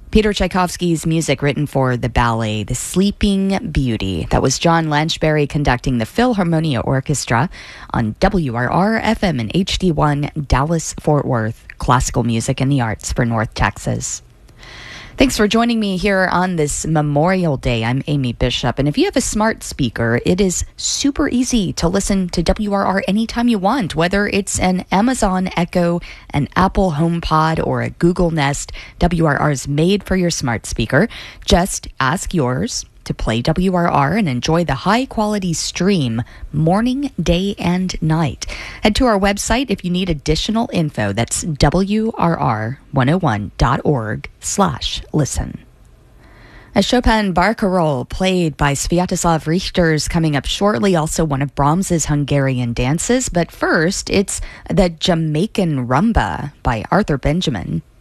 Peter Tchaikovsky's music written for the ballet The Sleeping Beauty. That was John Lanchberry conducting the Philharmonia Orchestra on WRR FM and HD1 Dallas-Fort Worth. Classical music and the arts for North Texas. Thanks for joining me here on this Memorial Day. I'm Amy Bishop, and if you have a smart speaker, it is super easy to listen to WRR anytime you want, whether it's an Amazon Echo, an Apple HomePod, or a Google Nest. WRR is made for your smart speaker. Just ask yours to play WRR and enjoy the high-quality stream morning, day, and night. Head to our website if you need additional info. That's WRR101.org/listen. A Chopin barcarolle played by Sviatoslav Richter is coming up shortly, also one of Brahms's Hungarian dances. But first, it's the Jamaican Rumba by Arthur Benjamin.